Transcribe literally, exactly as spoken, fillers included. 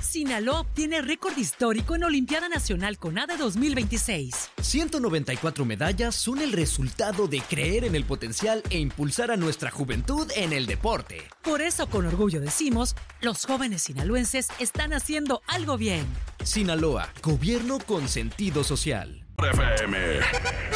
Sinaloa obtiene récord histórico en Olimpiada Nacional CONADE dos mil veintiséis. ciento noventa y cuatro medallas son el resultado de creer en el potencial e impulsar a nuestra juventud en el deporte. Por eso, con orgullo decimos, los jóvenes sinaloenses están haciendo algo bien. Sinaloa, gobierno con sentido social. F M